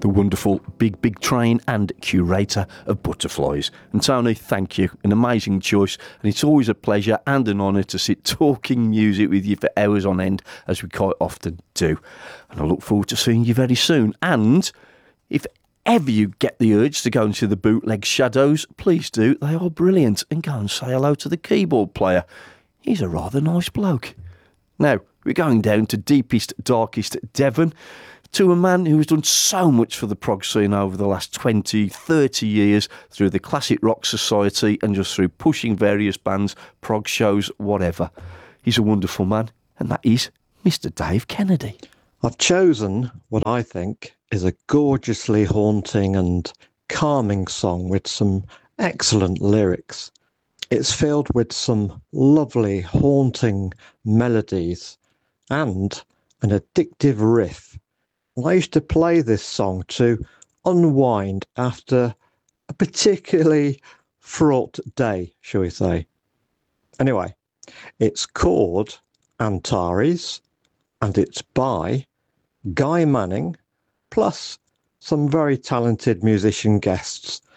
the wonderful Big Train and curator of Butterflies. And Tony, thank you. An amazing choice. And it's always a pleasure and an honour to sit talking music with you for hours on end, as we quite often do. And I look forward to seeing you very soon. And if ever you get the urge to go into the Bootleg Shadows, please do. They are brilliant. And go and say hello to the keyboard player. He's a rather nice bloke. Now, we're going down to deepest, darkest Devon, to a man who has done so much for the prog scene over the last 20, 30 years through the Classic Rock Society and just through pushing various bands, prog shows, whatever. He's a wonderful man, and that is Mr. Dave Kennedy. I've chosen what I think is a gorgeously haunting and calming song with some excellent lyrics. It's filled with some lovely, haunting melodies and an addictive riff. I used to play this song to unwind after a particularly fraught day, shall we say. Anyway, it's called Antares, and it's by Guy Manning, plus some very talented musician guests